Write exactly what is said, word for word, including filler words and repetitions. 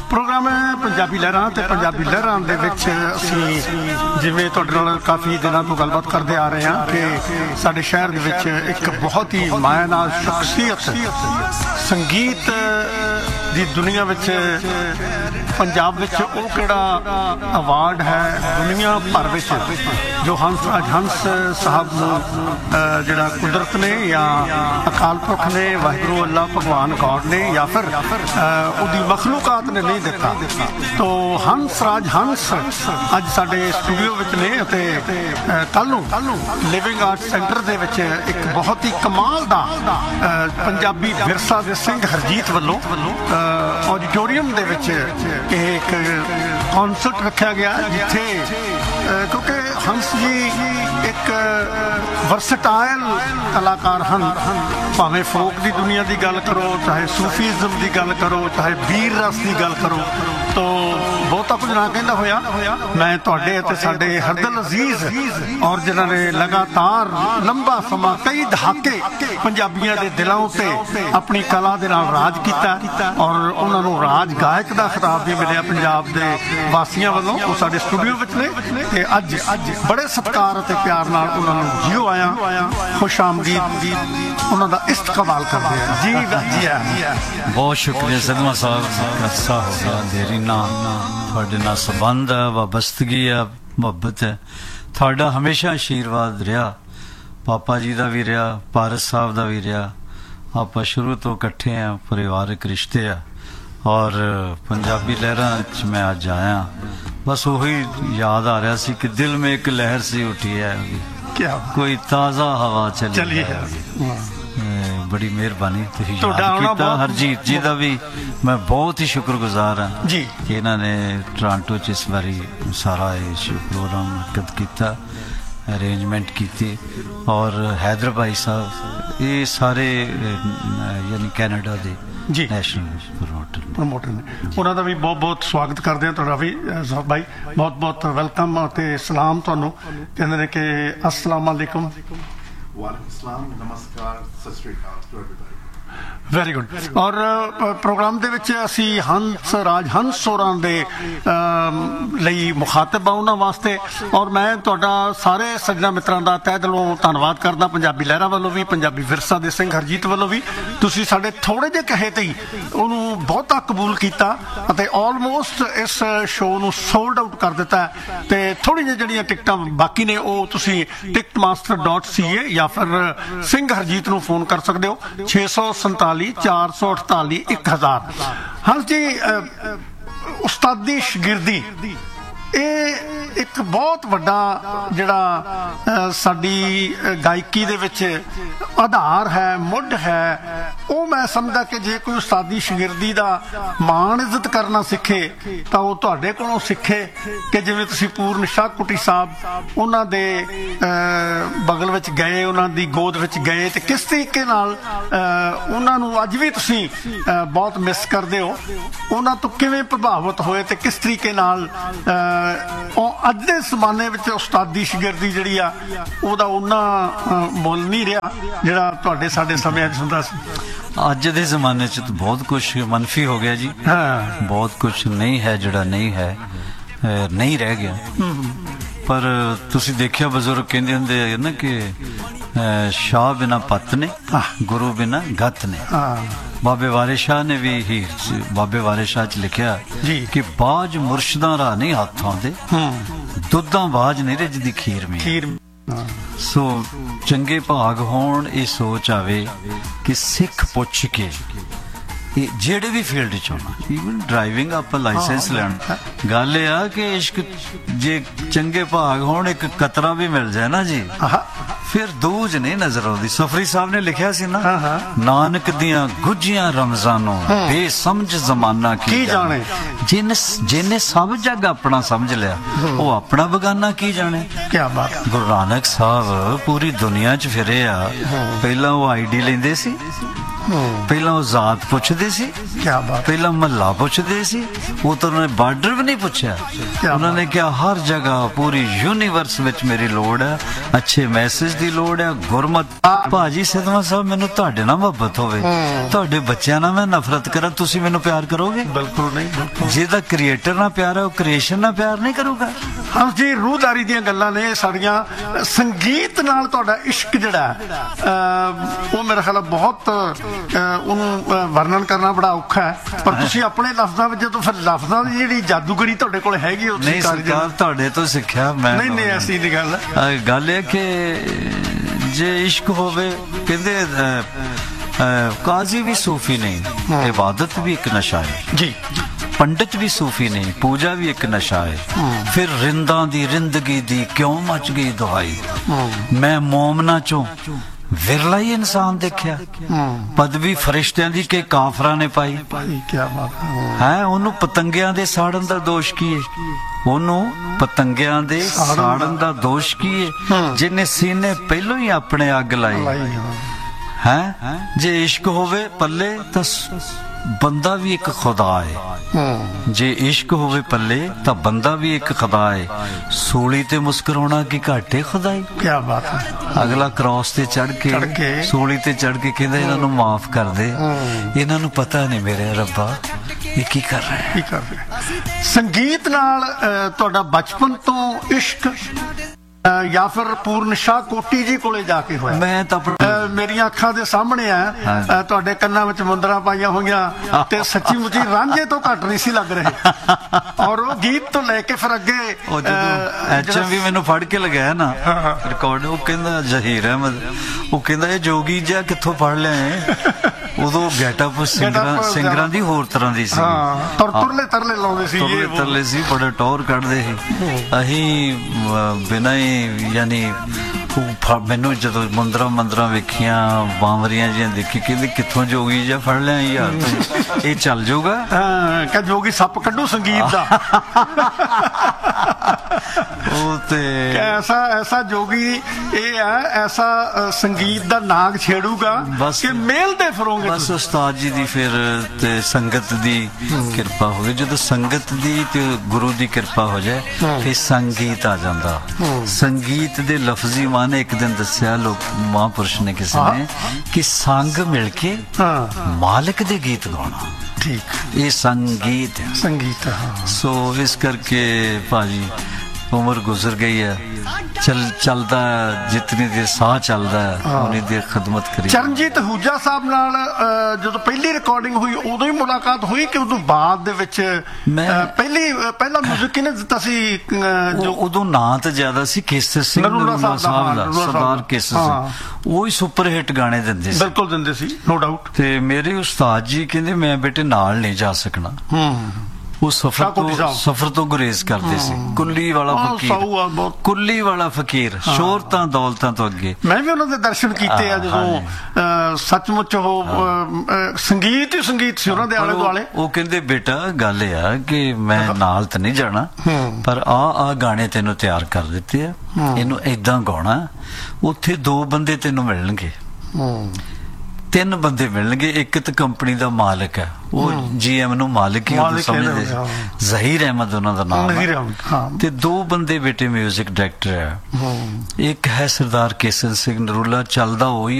Programme ਹੈ ਪੰਜਾਬੀ ਲਹਿਰਾਂ ਤੇ ਪੰਜਾਬੀ ਲਹਿਰਾਂ ਦੇ ਵਿੱਚ ਅਸੀਂ ਜਿਵੇਂ ਤੁਹਾਡੇ ਨਾਲ ਕਾਫੀ ਦਿਨਾਂ ਤੋਂ ਗੱਲਬਾਤ ਕਰਦੇ ਆ ਰਹੇ ਹਾਂ ਕਿ ਸਾਡੇ ਸ਼ਹਿਰ ਦੇ ਵਿੱਚ ਇੱਕ ਬਹੁਤ ਹੀ ਮਾਇਆਨਾਜ਼ ਸ਼ਖਸੀਅਤ ਸੰਗੀਤ ਦੀ ਦੁਨੀਆ ਵਿੱਚ ਪੰਜਾਬ ਵਿੱਚ ਉਹ ਕਿਹੜਾ ਅਵਾਰਡ ਹੈ ਦੁਨੀਆ ਭਰ ਵਿੱਚ ਜੋ ਹੰਸ ਰਾਜ ਹੰਸ ਸਾਹਿਬ ਨੂੰ ਜਿਹੜਾ ਕੁਦਰਤ ਨੇ ਜਾਂ ਅਕਾਲ ਪੁਰਖ ਨੇ ਵਾਹਿਗੁਰੂ ਅੱਲਾ ਭਗਵਾਨ ਗੌਡ ਨੇ ਜਾਂ ਫਿਰ ਉਹਦੀ ਮਖਲੂਕਾਤ ਨੇ ਨਹੀਂ ਦਿੱਤਾ। ਤੋ ਹੰਸ ਰਾਜ ਹੰਸ ਅੱਜ ਸਾਡੇ ਸਟੂਡੀਓ ਵਿੱਚ ਨੇ ਅਤੇ ਕੱਲ ਨੂੰ ਲਿਵਿੰਗ ਆਰਟ ਸੈਂਟਰ ਦੇ ਵਿੱਚ ਇੱਕ ਬਹੁਤ ਹੀ ਕਮਾਲ ਦਾ ਪੰਜਾਬੀ ਵਿਰਸਾ ਦੇ ਸਿੰਘ ਹਰਜੀਤ ਵੱਲੋਂ ਆਡੀਟੋਰੀਅਮ ਦੇ ਵਿੱਚ ਇਹ ਇੱਕ ਕੌਨਸਰਟ ਰੱਖਿਆ ਗਿਆ ਜਿੱਥੇ ਕਿਉਂਕਿ ਹੰਸ ਜੀ ਇੱਕ ਵਰਸਟਾਈਲ ਕਲਾਕਾਰ ਹਨ। ਭਾਵੇਂ ਫੋਕ ਦੀ ਦੁਨੀਆ ਦੀ ਗੱਲ ਕਰੋ ਚਾਹੇ ਸੂਫੀਜ਼ਮ ਦੀ ਗੱਲ ਕਰੋ ਚਾਹੇ ਵੀਰ ਰਸ ਦੀ ਗੱਲ ਕਰੋ ਤੋ ਬਹੁਤਾ ਕੁਝ ਨਾ ਕਹਿੰਦਾ ਹੋਇਆ ਮੈਂ ਤੁਹਾਡੇ ਅਤੇ ਸਾਡੇ ਹਰਦਲ ਅਜ਼ੀਜ਼ ਔਰ ਜਿਨ੍ਹਾਂ ਨੇ ਲਗਾਤਾਰ ਲੰਬਾ ਸਮਾਂ ਕਈ ਦਹਾਕੇ ਪੰਜਾਬੀਆਂ ਦੇ ਦਿਲਾਂ ਉੱਤੇ ਆਪਣੀ ਕਲਾ ਦੇ ਨਾਲ ਰਾਜ ਕੀਤਾ ਔਰ ਉਹਨਾਂ ਨੂੰ ਰਾਜ ਗਾਇਕ ਦਾ ਖਿਤਾਬ ਵੀ ਮਿਲਿਆ ਪੰਜਾਬ ਦੇ ਵਾਸੀਆਂ ਵੱਲੋਂ ਉਹ ਸਾਡੇ ਸਟੂਡੀਓ ਵਿੱਚ ਨੇ ਤੇ ਅੱਜ ਅੱਜ ਬੜੇ ਸਤਿਕਾਰ ਅਤੇ ਪਿਆਰ ਨਾਲ ਉਹਨਾਂ ਨੂੰ ਜੀਓ ਆਇਆ ਖੁਸ਼ ਆਮਦੀਦ ਉਹਨਾਂ ਦਾ ਇਸਤਕਬਾਲ ਕਰਦੇ ਆ ਜੀ ਜੀ ਬਹੁਤ ਸ਼ੁਕਰੀਆ ਸਦਮਾ ਸਾਹਿਬ ਅਰਸਾ ਹੋ ਗਿਆ ਦੇਰੀ ਨਾਲ ਤੁਹਾਡੇ ਨਾਲ ਸੰਬੰਧ ਹੈ ਵਾਬਸਤਗੀ ਹੈ ਮੁਹੱਬਤ ਹੈ ਤੁਹਾਡਾ ਹਮੇਸ਼ਾ ਆਸ਼ੀਰਵਾਦ ਰਿਹਾ ਪਾਪਾ ਜੀ ਦਾ ਵੀ ਰਿਹਾ ਪਾਰਸ ਸਾਹਿਬ ਦਾ ਵੀ ਰਿਹਾ ਆਪਾਂ ਸ਼ੁਰੂ ਤੋਂ ਇਕੱਠੇ ਆ ਪਰਿਵਾਰਕ ਰਿਸ਼ਤੇ ਆ ਔਰ ਪੰਜਾਬੀ ਲਹਿਰਾਂ 'ਚ ਮੈਂ ਅੱਜ ਆਇਆ ਬਸ ਉਹੀ ਯਾਦ ਆ ਰਿਹਾ ਸੀ ਕਿ ਦਿਲ ਮੇਂ ਇੱਕ ਲਹਿਰ ਸੀ ਉੱਠੀ ਹੈ ਕੋਈ ਤਾਜ਼ਾ ਹਵਾ ਚੱਲੀ ਹੈ ਬੜੀ ਮਿਹਰਬਾਨੀ ਤੁਸੀਂ ਯਾਦ ਕੀਤਾ ਹਰਜੀਤ ਜੀ ਦਾ ਵੀ ਮੈਂ ਬਹੁਤ ਹੀ ਸ਼ੁਕਰਗੁਜ਼ਾਰ ਹਾਂ ਜੀ ਕਿ ਇਹਨਾਂ ਨੇ ਟੋਰਾਂਟੋ 'ਚ ਇਸ ਵਾਰੀ ਸਾਰਾ ਇਹ ਪ੍ਰੋਗਰਾਮ ਮੁਨੱਕਦ ਕੀਤਾ ਅਰੇਂਜਮੈਂਟ ਕੀਤੀ ਔਰ ਹੈਦਰ ਭਾਈ ਸਾਹਿਬ ਇਹ ਸਾਰੇ ਯਾਨੀ ਕੈਨੇਡਾ ਦੇ ਜੀ ਨੈਸ਼ਨਲ ਪ੍ਰਮੋਟਰ ਨੇ ਉਹਨਾਂ ਦਾ ਵੀ ਬਹੁਤ ਬਹੁਤ ਸਵਾਗਤ ਕਰਦੇ ਹਾਂ ਤੁਹਾਡਾ ਵੀ ਭਾਈ ਬਹੁਤ ਬਹੁਤ ਵੈਲਕਮ ਅਤੇ ਸਲਾਮ ਤੁਹਾਨੂੰ ਕਹਿੰਦੇ ਨੇ ਕਿ ਅਸਲਾਮ ਅਲੈਕੁਮ ਵਾਲੇਕੁਮ ਸਲਾਮ ਨਮਸਕਾਰ ਸਤਿ ਸ਼੍ਰੀ ਅਕਾਲ ਟੂ ਐਵਰੀਬਾਡੀ ਵੈਰੀ ਗੁੱਡ ਔਰ ਪ੍ਰੋਗਰਾਮ ਦੇ ਵਿੱਚ ਅਸੀਂ ਹੰਸ ਰਾਜ ਹੰਸ ਹੋਰਾਂ ਦੇ ਲਈ ਮੁਖਾਤਬ ਆ ਉਹਨਾਂ ਵਾਸਤੇ ਔਰ ਮੈਂ ਤੁਹਾਡਾ ਸਾਰੇ ਸੱਜਣਾ ਮਿੱਤਰਾਂ ਦਾ ਤਹਿ ਦਿਲੋਂ ਧੰਨਵਾਦ ਕਰਦਾ ਪੰਜਾਬੀ ਲਹਿਰਾਂ ਵੱਲੋਂ ਵੀ ਪੰਜਾਬੀ ਵਿਰਸਾ ਦੇ ਸਿੰਘ ਹਰਜੀਤ ਵੱਲੋਂ ਵੀ ਤੁਸੀਂ ਸਾਡੇ ਥੋੜ੍ਹੇ ਜਿਹੇ ਕਹੇ ਤੇ ਹੀ ਉਹਨੂੰ ਬਹੁਤਾ ਕਬੂਲ ਕੀਤਾ ਅਤੇ ਆਲਮੋਸਟ ਇਸ ਸ਼ੋਅ ਨੂੰ ਸੋਲਡ ਆਊਟ ਕਰ ਦਿੱਤਾ ਅਤੇ ਥੋੜ੍ਹੀ ਜਿਹੀ ਜਿਹੜੀਆਂ ਟਿਕਟਾਂ ਬਾਕੀ ਨੇ ਉਹ ਤੁਸੀਂ ਟਿਕਟ ਮਾਸਟਰ ਡੋਟ ਸੀ ਏ ਜਾਂ ਫਿਰ ਸਿੰਘ ਹਰਜੀਤ ਨੂੰ ਫੋਨ ਕਰ ਸਕਦੇ ਹੋ ਛੇ ਸੌ ਸੰਤਾਲੀ ਚਾਰ ਸੌ ਅਠਤਾਲੀ ਇੱਕ ਹਜ਼ਾਰ ਹੰਸ ਜੀ ਉਸਤਾਦੀ ਸ਼ਾਗਿਰਦੀ ਇਹ ਇੱਕ ਬਹੁਤ ਵੱਡਾ ਜਿਹੜਾ ਸਾਡੀ ਗਾਇਕੀ ਦੇ ਵਿੱਚ ਆਧਾਰ ਹੈ ਮੁੱਢ ਹੈ ਉਹ ਮੈਂ ਸਮਝਦਾ ਕਿ ਜੇ ਕੋਈ ਉਸਤਾਦੀ ਸ਼ਾਗਿਰਦੀ ਦਾ ਮਾਣ ਇੱਜ਼ਤ ਕਰਨਾ ਸਿੱਖੇ ਤਾਂ ਉਹ ਤੁਹਾਡੇ ਕੋਲੋਂ ਸਿੱਖੇ ਕਿ ਜਿਵੇਂ ਤੁਸੀਂ ਪੂਰਨ ਸ਼ਾਹ ਕੁਟੀ ਸਾਹਿਬ ਉਹਨਾਂ ਦੇ ਬਗਲ ਵਿੱਚ ਗਏ ਉਹਨਾਂ ਦੀ ਗੋਦ ਵਿੱਚ ਗਏ ਤੇ ਕਿਸ ਤਰੀਕੇ ਨਾਲ ਉਹਨਾਂ ਨੂੰ ਅੱਜ ਵੀ ਤੁਸੀਂ ਬਹੁਤ ਮਿਸ ਕਰਦੇ ਹੋ ਉਹਨਾਂ ਤੋਂ ਕਿਵੇਂ ਪ੍ਰਭਾਵਿਤ ਹੋਏ ਤੇ ਕਿਸ ਤਰੀਕੇ ਨਾਲ ਉਹ ਅੱਜ ਦੇ ਜ਼ਮਾਨੇ ਵਿੱਚ ਉਸਤਾਦੀ ਸ਼ਾਗਿਰਦੀ ਜਿਹੜੀ ਆ ਉਹਦਾ ਉਹਨਾਂ ਮੁੱਲ ਨਹੀਂ ਰਿਹਾ ਜਿਹੜਾ ਤੁਹਾਡੇ ਸਾਡੇ ਸਮਿਆਂ 'ਚ ਹੁੰਦਾ ਸੀ। ਅੱਜ ਦੇ ਜ਼ਮਾਨੇ 'ਚ ਤਾਂ ਬਹੁਤ ਕੁਛ ਮਨਫੀ ਹੋ ਗਿਆ ਜੀ ਹਾਂ ਬਹੁਤ ਕੁਛ ਨਹੀਂ ਹੈ ਜਿਹੜਾ ਨਹੀਂ ਹੈ ਨਹੀਂ ਰਹਿ ਗਿਆ ਪਰ ਤੁਸੀਂ ਦੇਖਿਆ ਬਜ਼ੁਰਗ ਕਹਿੰਦੇ ਹੁੰਦੇ ਨਾ ਕਿ ਸ਼ਾਹ ਬਿਨਾ ਪੱਤ ਨੇ ਗੁਰੂ ਬਿਨਾ ਗੱਤ ਨੇ ਬਾਬੇ ਵਾਰਿਸ ਸ਼ਾਹ ਨੇ ਵੀ ਹੀ ਬਾਬੇ ਵਾਰਿਸ ਸ਼ਾਹ 'ਚ ਲਿਖਿਆ ਕਿ ਬਾਜ ਮੁਰਸ਼ਿਦਾਂ ਰਾਹ ਨਹੀਂ ਹੱਥ ਆਉਂਦੇ ਦੁੱਧਾਂ ਬਾਜ ਨਹੀਂ ਰਿੱਝਦੀ ਖੀਰ ਮੇਂ ਸੋ ਚੰਗੇ ਭਾਗ ਹੋਣ ਇਹ ਸੋਚ ਆਵੇ ਕਿ ਸਿੱਖ ਪੁੱਛ ਕੇ ਜਿਹੜੇ ਵੀ ਫੀਲਡ 'ਚ ਹੋਣਾ ਈਵਨ ਡਰਾਈਵਿੰਗ ਆਪਾਂ ਲਾਇਸੈਂਸ ਲੈਣ ਗੱਲ ਇਹ ਆ ਕਿ ਇਸ਼ਕ ਜੇ ਚੰਗੇ ਭਾਗ ਹੋਣ ਇੱਕ ਕਤਰਾ ਵੀ ਮਿਲ ਜਾਏ ਨਾ ਜੀ ਫਿਰ ਦੂਜ ਨਹੀਂ ਨਜ਼ਰ ਆਉਂਦੀ। ਸਫਰੀ ਸਾਹਿਬ ਨੇ ਲਿਖਿਆ ਸੀ ਨਾ ਨਾਨਕ ਦੀਆਂ ਗੁੱਝੀਆਂ ਰਮਜ਼ਾਨੋਂ ਬੇਸਮਝ ਜ਼ਮਾਨਾ ਕੀ ਜਾਣੇ ਜਿਨ ਜਿਹਨੇ ਸਭ ਜੱਗ ਆਪਣਾ ਸਮਝ ਲਿਆ ਉਹ ਆਪਣਾ ਬਗਾਨਾ ਕੀ ਜਾਣੇ। ਕਿਆ ਬਾਤ। ਗੁਰੂ ਨਾਨਕ ਸਾਹਿਬ ਪੂਰੀ ਦੁਨੀਆ 'ਚ ਫਿਰੇ ਆ ਪਹਿਲਾਂ ਉਹ ਆਈ ਡੀ ਲੈਂਦੇ ਸੀ ਪਹਿਲਾਂ ਉਹ ਜ਼ਾਤ ਪੁੱਛਦੇ ਸੀ, ਕੀ ਬਾਤ, ਪਹਿਲਾਂ ਮਹੱਲਾ ਪੁੱਛਦੇ ਸੀ, ਉਹ ਤਾਂ ਉਹਨਾਂ ਨੇ ਬਾਰਡਰ ਵੀ ਨਹੀਂ ਪੁੱਛਿਆ। ਉਹਨਾਂ ਨੇ ਕਿਹਾ ਹਰ ਜਗ੍ਹਾ ਪੂਰੀ ਯੂਨੀਵਰਸ ਵਿੱਚ ਮੇਰੀ ਲੋੜ ਹੈ, ਅੱਛੇ ਮੈਸੇਜ ਦੀ ਲੋੜ ਹੈ, ਗੁਰਮਤ। ਭਾਜੀ ਸਿੱਧਵਾਂ ਸਾਹਿਬ, ਮੈਨੂੰ ਤੁਹਾਡੇ ਨਾਲ ਮੁਹੱਬਤ ਹੋਵੇ, ਤੁਹਾਡੇ ਬੱਚਿਆਂ ਨਾਲ ਮੈਂ ਨਫ਼ਰਤ ਕਰਾਂ, ਤੁਸੀਂ ਮੈਨੂੰ ਪਿਆਰ ਕਰੋਗੇ? ਬਿਲਕੁਲ ਨਹੀਂ, ਬਿਲਕੁਲ। ਜਿਹਦਾ ਕ੍ਰੀਏਟਰ ਨਾਲ ਪਿਆਰ ਹੈ ਉਹ ਕ੍ਰੀਏਸ਼ਨ ਨਾਲ ਪਿਆਰ ਨਹੀਂ ਕਰੂਗਾ। ਹਾਂ ਜੀ, ਰੂਹਦਾਰੀ ਦੀਆਂ ਗੱਲਾਂ ਨੇ ਸਾਡੀਆਂ। ਸੰਗੀਤ ਨਾਲ ਤੁਹਾਡਾ ਇਸ਼ਕ ਜਿਹੜਾ ਅਹ, ਉਹ ਮੇਰੇ ਖਿਆਲ ਬਹੁਤ ਅਹ, ਉਹਨੂੰ ਅਹ, ਵਰਣਨ ਕਰਨਾ ਬੜਾ ਔਖਾ ਹੈ, ਪਰ ਤੁਸੀਂ ਆਪਣੇ ਲਫ਼ਜ਼ਾਂ ਵਿੱਚ ਜਦੋਂ ਫਿਰ ਲਫ਼ਜ਼ਾਂ ਦੀ ਜਿਹੜੀ ਜਾਦੂਗਰੀ ਤੁਹਾਡੇ ਕੋਲ ਹੈਗੀ ਉਹ ਨਹੀਂ ਸਰਕਾਰ, ਤੁਹਾਡੇ ਤੋਂ ਸਿੱਖਿਆ ਮੈਂ। ਨਹੀਂ ਨਹੀਂ, ਐਸੀ ਨਹੀਂ ਗੱਲ। ਅਹ ਗੱਲ ਇਹ ਕਿ ਜੇ ਇਸ਼ਕ ਹੋਵੇ, ਕਹਿੰਦੇ ਅਹ, ਅਹ, ਕਾਜ਼ੀ ਵੀ ਸੂਫੀ ਨਹੀਂ, ਇਬਾਦਤ ਵੀ ਇੱਕ ਨਸ਼ਾ ਹੈ ਜੀ। ਪੰਡਿਤ ਵੀ ਸੂਫੀ ਨਹੀਂ, ਪੂਜਾ ਵੀ ਇੱਕ ਨਸ਼ਾ ਹੈ। ਫਿਰ ਰਿੰਦਾਂ ਦੀ ਰਿੰਦਗੀ ਦੀ ਕਿਉਂ ਮਚ ਗਈ ਦੁਹਾਈ, ਮੈਂ ਮੋਮਨਾ ਚੋਂ ਵਿਰਲਾ ਹੀ ਇਨਸਾਨ ਦੇਖਿਆ, ਪਦਵੀ ਫਰਿਸ਼ਤਿਆਂ ਦੀ ਕਿ ਕਾਫਰਾਂ ਨੇ ਪਾਈ। ਕੀ ਬਾਤ ਹੈ, ਉਹਨੂੰ ਪਤੰਗਿਆਂ ਦੇ ਸਾੜਨ ਦਾ ਦੋਸ਼ ਕੀ ਹੈ? ਉਹਨੂੰ ਪਤੰਗਿਆਂ ਦੇ ਸਾੜਨ ਦਾ ਦੋਸ਼ ਕੀ ਹੈ, ਜਿਹਨੇ ਸੀਨੇ ਪਹਿਲੋਂ ਹੀ ਆਪਣੇ ਅੱਗ ਲਾਈ ਹੈ। ਜੇ ਇਸ਼ਕ ਹੋਵੇ ਪੱਲੇ ਤਾਂ ਬੰਦਾ ਵੀ ਇੱਕ ਖੁਦਾ ਹੈ, ਜੇ ਇਸ਼ਕ ਹੋਵੇ ਪੱਲੇ ਤਾਂ ਬੰਦਾ ਵੀ ਇੱਕ ਖੁਦਾ ਹੈ। ਸੂਲੀ ਤੇ ਮੁਸਕਰਾਉਣਾ ਕੀ ਘਾਟੇ ਖੁਦਾਈ। ਕੀ ਬਾਤ ਹੈ। ਅਗਲਾ ਕ੍ਰਾਸ ਤੇ ਚੜ ਕੇ ਸੂਲੀ ਤੇ ਚੜ ਕੇ ਕਹਿੰਦਾ ਇਹਨਾਂ ਨੂੰ ਮਾਫ ਕਰ ਦੇ, ਇਹਨਾਂ ਨੂੰ ਪਤਾ ਨਹੀਂ ਮੇਰੇ ਰੱਬਾ ਇਹ ਕੀ ਕਰ ਰਿਹਾ, ਕੀ ਕਰ ਰਿਹਾ। ਸੰਗੀਤ ਨਾਲ ਅਹ, ਤੁਹਾਡਾ ਬਚਪਨ ਤੋਂ ਇਸ਼ਕ ਅਹ, ਜਾਂ ਫਿਰ ਪੂਰਨ ਸ਼ਾਹ ਕੋਟੀ ਜੀ ਕੋਲੇ ਜਾ ਕੇ ਹੋਇਆ? ਮੈਂ ਤਾਂ ਅਹ, ਮੇਰੀਆਂ ਅੱਖਾਂ ਦੇ ਸਾਹਮਣੇ ਆ, ਅਹ, ਤੁਹਾਡੇ ਕੰਨਾਂ ਵਿੱਚ ਮੁੰਦਰਾਂ ਪਾਈਆਂ ਹੋਈਆਂ ਤੇ ਸੱਚੀ ਮੁੱਚੀ ਰਾਂਝੇ ਤੋਂ ਘੱਟ ਨਹੀਂ ਸੀ ਲੱਗ ਰਹੇ। ਔਰ ਉਹ ਗੀਤ ਤੋਂ ਲੈ ਕੇ ਫਿਰ ਅੱਗੇ ਉਹ ਜਦੋਂ ਐਚਐਮ ਵੀ ਮੈਨੂੰ ਫੜ ਕੇ ਲਗਾਇਆ ਨਾ ਰਿਕਾਰਡ, ਉਹ ਕਹਿੰਦਾ ਜ਼ਹੀਰ ਅਹਿਮਦ, ਉਹ ਕਹਿੰਦਾ ਇਹ ਜੋਗੀ ਜਿਹਾ ਕਿੱਥੋਂ ਫੜ ਲਿਆ? ਉਦੋਂ ਗੈਟਅਪ ਸਿੰਗਰਾਂ ਸਿੰਗਰਾਂ ਦੀ ਹੋਰ ਤਰ੍ਹਾਂ ਦੀ ਸੀ। ਹਾਂ, ਤੁਰ ਤੁਰਲੇ ਤਰਲੇ ਲਾਉਂਦੇ ਸੀ, ਤੁਰਲੇ ਤਰਲੇ ਸੀ, ਬੜਾ ਟੌਰ ਕੱਢਦੇ ਸੀ। ਅਸੀਂ ਬਿਨਾਂ ਹੀ ਯਾਨੀ ਮੈਨੂੰ ਜਦੋਂ ਮੰਦਰਾਂ ਮੰਦਰਾਂ ਵੇਖੀਆਂ, ਬਾਂਵਰੀਆਂ ਜਿਹੀਆਂ ਦੇਖੀ, ਕਹਿੰਦੇ ਕਿੱਥੋਂ ਜੋਗੀ ਜਿਹਾ ਫੜ ਲਿਆ ਯਾਰ, ਇਹ ਚੱਲ ਜਾਊਗਾ। ਹਾਂ, ਕਿ ਜੋਗੀ ਸੱਪ ਕੱਢੂ ਸੰਗੀਤ ਦਾ। ਉਹ ਤੇ ਐਸਾ ਐਸਾ ਜੋਗੀ ਇਹ ਹੈ, ਐਸਾ ਸੰਗੀਤ ਦਾ ਨਾਗ ਛੇੜੂਗਾ ਕਿ ਮੇਲ ਦੇ ਫਿਰੋਂਗੇ। ਬਸ ਉਸਤਾਦ ਜੀ ਦੀ ਫਿਰ ਤੇ ਸੰਗਤ ਦੀ ਕਿਰਪਾ ਹੋਵੇ। ਜਦੋਂ ਸੰਗਤ ਦੀ ਤੇ ਗੁਰੂ ਦੀ ਕਿਰਪਾ ਹੋ ਜਾਏ ਫਿਰ ਸੰਗੀਤ ਆ ਜਾਂਦਾ। ਸੰਗੀਤ ਦੇ ਲਫ਼ਜ਼ੀ ਮਾਨੇ ਇੱਕ ਦਿਨ ਦੱਸਿਆ ਲੋਕ ਮਹਾਂਪੁਰਸ਼ ਨੇ ਕਿਸੇ ਨੇ ਕਿ ਸੰਗ ਮਿਲ ਕੇ ਮਾਲਕ ਦੇ ਗੀਤ ਗਾਉਣਾ। ਠੀਕ, ਇਹ ਸੰਗੀਤ ਹੈ, ਸੰਗੀਤ ਹੈ। ਸੋ ਇਸ ਕਰਕੇ ਭਾਜੀ ਉਮਰ ਗੁਜ਼ਰ ਗਈ ਹੈ, ਚਲ ਚੱਲਦਾ ਜਿਤਨੀ ਦੇਰ ਸਾਹ ਚੱਲਦਾ ਉਨੀ ਦੇਰ ਖidmat ਕਰੀ। ਚਰਨਜੀਤ ਹੂਜਾ ਸਾਹਿਬ ਨਾਲ ਜਦੋਂ ਪਹਿਲੀ ਰਿਕਾਰਡਿੰਗ ਹੋਈ ਉਦੋਂ ਹੀ ਮੁਲਾਕਾਤ ਹੋਈ ਕਿ ਉਦੋਂ ਬਾਅਦ ਦੇ ਵਿੱਚ? ਪਹਿਲੀ ਪਹਿਲਾ ਮਿਊਜ਼ਿਕ ਕਿਹਨੇ ਦਿੱਤਾ ਸੀ? ਜੋ ਉਦੋਂ ਨਾਂ ਤਾਂ ਜ਼ਿਆਦਾ ਸੀ ਕੇਸਰ ਸਿੰਘ ਨਰੂਲਾ ਸਾਹਿਬ ਦਾ, ਸਰਦਾਰ ਕੇਸਰ ਸਿੰਘ, ਉਹ ਹੀ ਸੁਪਰ ਹਿੱਟ ਗਾਣੇ ਦਿੰਦੇ ਸੀ। ਬਿਲਕੁਲ ਦਿੰਦੇ ਸੀ, ਨੋ ਡਾਊਟ। ਤੇ ਮੇਰੇ ਉਸਤਾਦ ਜੀ ਕਹਿੰਦੇ ਮੈਂ ਬੇਟੇ ਨਾਲ ਨਹੀਂ ਜਾ ਸਕਣਾ। ਉਹ ਸਫਰ ਤੋਂ ਸਫਰ ਤੋਂ ਗੁਰੇਜ਼ ਕਰਦੇ ਸੀ। ਕੁੱਲੀ ਵਾਲਾ ਫਕੀਰ, ਕੁੱਲੀ ਵਾਲਾ ਫਕੀਰ, ਸ਼ੋਹਰਤਾਂ ਦੌਲਤਾਂ ਤੋਂ ਅੱਗੇ। ਮੈਂ ਵੀ ਉਹਨਾਂ ਦੇ ਦਰਸ਼ਨ ਕੀਤੇ ਆ ਜਦੋਂ ਸੱਚਮੁੱਚ ਉਹ ਸੰਗੀਤ ਹੀ ਸੰਗੀਤ ਸੀ ਉਹਨਾਂ ਦੇ ਆਲੇ ਦੁਆਲੇ। ਉਹ ਕਹਿੰਦੇ ਬੇਟਾ ਗੱਲ ਇਹ ਆ ਕਿ ਮੈਂ ਨਾਲ ਤਾਂ ਨਹੀਂ ਜਾਣਾ, ਪਰ ਆ ਆ ਗਾਣੇ ਤੈਨੂੰ ਤਿਆਰ ਕਰ ਦਿੱਤੇ ਆ, ਇਹਨੂੰ ਏਦਾਂ ਗਾਉਣਾ। ਉੱਥੇ ਦੋ ਬੰਦੇ ਤੈਨੂੰ ਮਿਲਣਗੇ, ਤਿੰਨ ਬੰਦੇ ਮਿਲਣਗੇ। ਇੱਕ ਤਾਂ ਕੰਪਨੀ ਦਾ ਮਾਲਕ ਹੈ, ਉਹ ਜੀਐਮ ਨੂੰ ਮਾਲਕ ਹੀ ਉਹ ਸਮਝਦੇ ਸੀ, ਜ਼ਹੀਰ ਅਹਿਮਦ ਉਹਨਾਂ ਦਾ ਨਾਮ ਹੈ। ਤੇ ਦੋ ਬੰਦੇ ਬੇਟੇ ਮਿਊਜ਼ਿਕ ਡਾਇਰੈਕਟਰ ਹੈ। ਇੱਕ ਹੈ ਸਰਦਾਰ ਕੇਸਰ ਸਿੰਘ ਨਰੂਲਾ, ਚੱਲਦਾ ਉਹੀ